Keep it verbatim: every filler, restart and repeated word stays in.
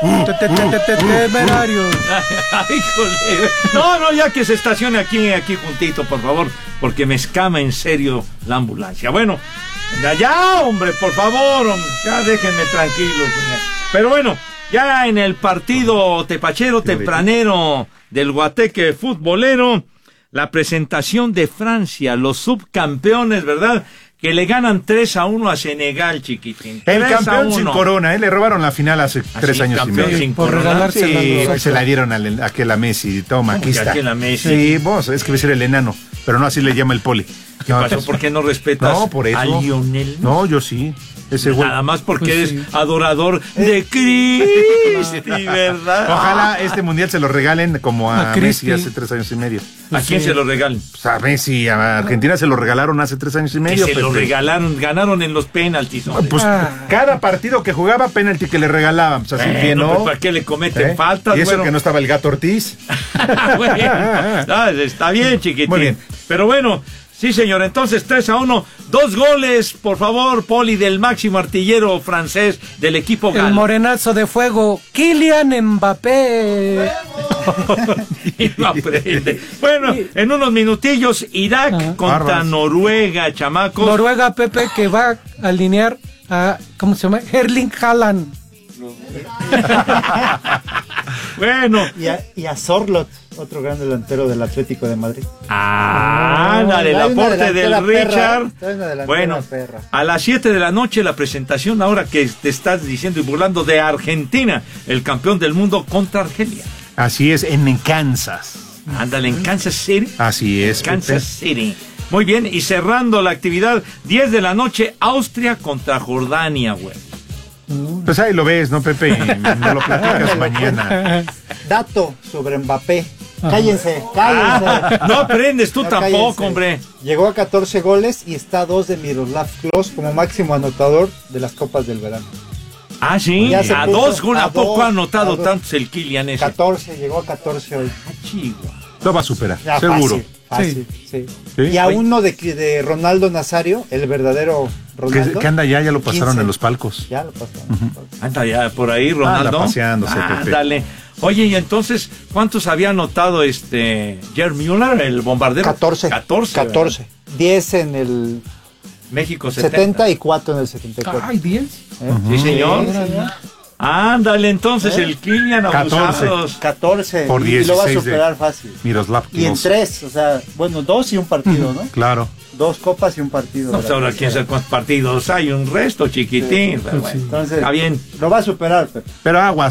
Temerarios. Ay, joder. No, no, ya que se estacione aquí, aquí juntito, por favor, porque me escama en serio la ambulancia. Bueno, ya, ya, hombre, por favor, hombre, ya déjenme tranquilo. Pero bueno, ya en el partido tepachero, tempranero del Guateque futbolero, la presentación de Francia, los subcampeones, ¿verdad?, que le ganan tres a uno a Senegal, chiquitín. El campeón sin corona, ¿eh? Le robaron la final hace ¿Ah, tres sí, años y medio. Sin por regalársela. Sí, se la dieron a aquel a Messi. Toma, aquí está. A Messi? Sí, vos, es que va a ser el enano, pero no así le llama el poli. ¿Qué no, pasó? ¿Por qué no respetas no, por eso. a Lionel? No, yo sí. Ese güey. Nada más porque pues eres sí. adorador de Cristi, ¿verdad? Ojalá este mundial se lo regalen como a, a Messi hace tres años y medio. ¿A quién sí. se lo regalen? Pues a Messi, a Argentina se lo regalaron hace tres años y medio. Que se Pepe. lo regalaron, ganaron en los penaltis. ¿No? Pues Ah. cada partido que jugaba, penalti que le regalaban. Pues así Bueno, que no. pues, ¿para qué le cometen ¿Eh? faltas? Y eso bueno. que no estaba el Gato Ortiz. Bueno, ah, está bien, chiquitín. Muy bien. Pero bueno, sí, señor. Entonces, tres a uno. Dos goles, por favor, Poli, del máximo artillero francés del equipo galo. El morenazo de fuego, Kylian Mbappé. Y lo aprende. Bueno, en unos minutillos, Irak Ajá. contra Bárbaros. Noruega, chamacos. Noruega, Pepe, que va a alinear a, ¿cómo se llama? Erling Haaland. Bueno. Y a, y a Sorloth, otro gran delantero del Atlético de Madrid. Ah, anda, del Hay una aporte del delantera perra, Richard. hay una delantera Bueno, perra. a las siete de la noche la presentación, ahora que te estás diciendo y burlando, de Argentina, el campeón del mundo contra Argelia. Así es, en Kansas. Ándale, en Kansas City. Así es, Kansas Pepe. City. Muy bien, y cerrando la actividad, diez de la noche, Austria contra Jordania, güey. Pues ahí lo ves, ¿no, Pepe? Y no lo platicas mañana. Dato sobre Mbappé. Cállense, cállense. Ah, no aprendes tú No, tampoco, cállense. hombre. Llegó a catorce goles y está a dos de Miroslav Klose como máximo anotador de las Copas del Verano. Ah, sí, Ya se a puso dos goles, a ¿a poco dos, ha anotado a dos. tantos el Kylian ese? catorce, llegó a catorce hoy. Ah, chihuahua. Lo va a superar, Ya, seguro. Fácil, fácil, sí. Sí. Y a Oye. uno de, de Ronaldo Nazario, el verdadero Ronaldo. Que, que anda ya, ya lo pasaron quince. en los palcos. Ya lo pasaron. Anda ya por ahí, Ronaldo. Anda paseándose, Ah, Pepe. dale. Oye, y entonces, ¿cuántos había anotado este Gerd Müller, el bombardero? catorce. catorce. catorce. diez en el México setenta. setenta y cuatro en el setenta y cuatro. Ay, diez. ¿Eh? Sí, señor. Sí, señor. Ándale, entonces ¿Eh? el Kylian catorce. abusados. catorce. Por y lo va a dieciséis de superar fácil. Miroslav Y en Klose. tres, o sea, bueno, dos y un partido, ¿no? Claro. Dos copas y un partido. No, de pues la ahora tercera. quién sabe cuántos partidos hay, un resto chiquitín. Sí. Pero bueno, Entonces, está bien. lo va a superar, Pepe. Pero aguas.